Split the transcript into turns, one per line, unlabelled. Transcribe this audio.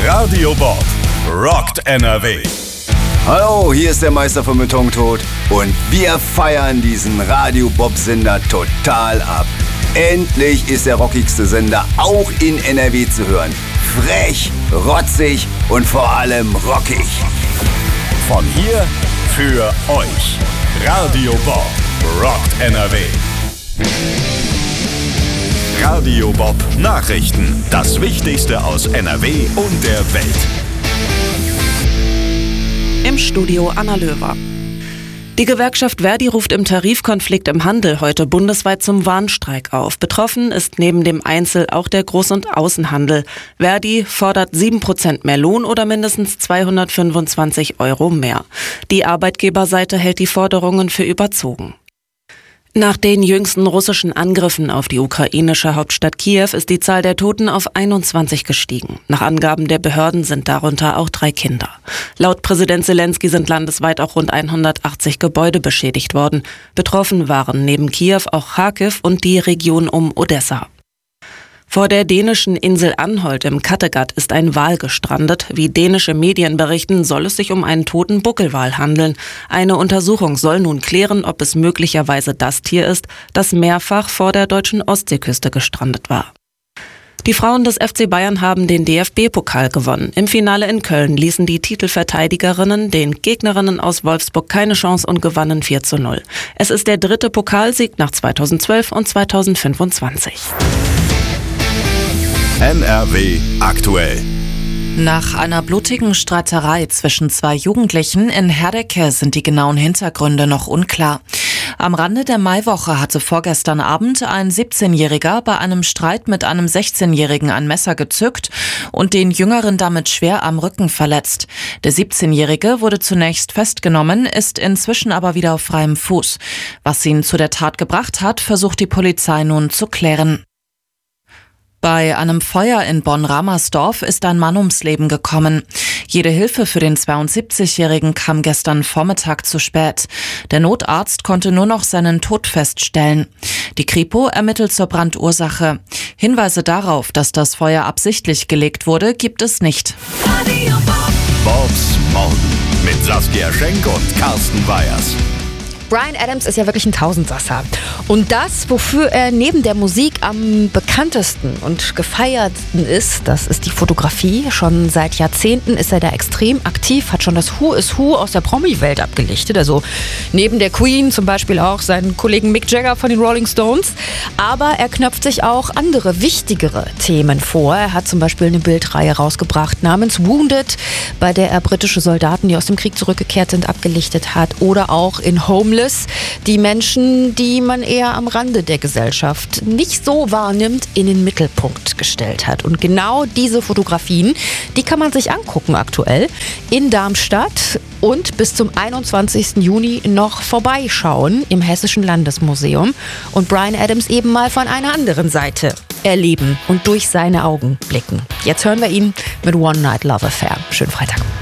Radio Bob rockt NRW.
Hallo, hier ist der Meister vom Betontod und wir feiern diesen Radio Bob Sender total ab. Endlich ist der rockigste Sender auch in NRW zu hören. Frech, rotzig und vor allem rockig.
Von hier für euch. Radio Bob rockt NRW. Radio Bob Nachrichten. Das Wichtigste aus NRW und der Welt.
Im Studio Anna Löwer. Die Gewerkschaft Verdi ruft im Tarifkonflikt im Handel heute bundesweit zum Warnstreik auf. Betroffen ist neben dem Einzel- auch der Groß- und Außenhandel. Verdi fordert 7% mehr Lohn oder mindestens 225 € mehr. Die Arbeitgeberseite hält die Forderungen für überzogen. Nach den jüngsten russischen Angriffen auf die ukrainische Hauptstadt Kiew ist die Zahl der Toten auf 21 gestiegen. Nach Angaben der Behörden sind darunter auch 3 Kinder. Laut Präsident Zelensky sind landesweit auch rund 180 Gebäude beschädigt worden. Betroffen waren neben Kiew auch Charkiw und die Region um Odessa. Vor der dänischen Insel Anholt im Kattegat ist ein Wal gestrandet. Wie dänische Medien berichten, soll es sich um einen toten Buckelwal handeln. Eine Untersuchung soll nun klären, ob es möglicherweise das Tier ist, das mehrfach vor der deutschen Ostseeküste gestrandet war. Die Frauen des FC Bayern haben den DFB-Pokal gewonnen. Im Finale in Köln ließen die Titelverteidigerinnen den Gegnerinnen aus Wolfsburg keine Chance und gewannen 4:0. Es ist der 3. Pokalsieg nach 2012 und 2025.
NRW aktuell.
Nach einer blutigen Streiterei zwischen 2 Jugendlichen in Herdecke sind die genauen Hintergründe noch unklar. Am Rande der Maiwoche hatte vorgestern Abend ein 17-Jähriger bei einem Streit mit einem 16-Jährigen ein Messer gezückt und den Jüngeren damit schwer am Rücken verletzt. Der 17-Jährige wurde zunächst festgenommen, ist inzwischen aber wieder auf freiem Fuß. Was ihn zu der Tat gebracht hat, versucht die Polizei nun zu klären. Bei einem Feuer in Bonn-Ramersdorf ist ein Mann ums Leben gekommen. Jede Hilfe für den 72-Jährigen kam gestern Vormittag zu spät. Der Notarzt konnte nur noch seinen Tod feststellen. Die Kripo ermittelt zur Brandursache. Hinweise darauf, dass das Feuer absichtlich gelegt wurde, gibt es nicht.
Bobs Morgen mit Saskia Schenk und Carsten Weyers.
Bryan Adams ist ja wirklich ein Tausendsasser. Und das, wofür er neben der Musik am bekanntesten und gefeiertsten ist, das ist die Fotografie. Schon seit Jahrzehnten ist er da extrem aktiv, hat schon das Who is Who aus der Promi-Welt abgelichtet. Also neben der Queen zum Beispiel auch seinen Kollegen Mick Jagger von den Rolling Stones. Aber er knöpft sich auch andere, wichtigere Themen vor. Er hat zum Beispiel eine Bildreihe rausgebracht namens Wounded, bei der er britische Soldaten, die aus dem Krieg zurückgekehrt sind, abgelichtet hat. Oder auch in Homeless, die Menschen, die man eher am Rande der Gesellschaft nicht so wahrnimmt, in den Mittelpunkt gestellt hat. Und genau diese Fotografien, die kann man sich angucken aktuell in Darmstadt und bis zum 21. Juni noch vorbeischauen im Hessischen Landesmuseum und Bryan Adams eben mal von einer anderen Seite erleben und durch seine Augen blicken. Jetzt hören wir ihn mit One Night Love Affair. Schönen Freitag.